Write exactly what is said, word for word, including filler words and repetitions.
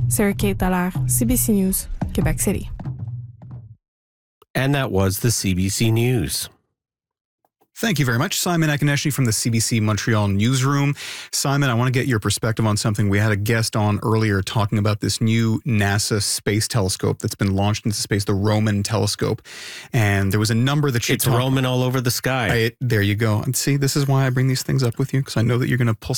Sarah Kate Dallaire, C B C News, Quebec City. And that was the C B C News. Thank you very much, Simon Akineshny from the C B C Montreal newsroom. Simon, I want to get your perspective on something. We had a guest on earlier talking about this new NASA space telescope that's been launched into space, the Roman telescope. And there was a number that she It's talked- Roman all over the sky. I, there you go. And see, this is why I bring these things up with you, because I know that you're going to pull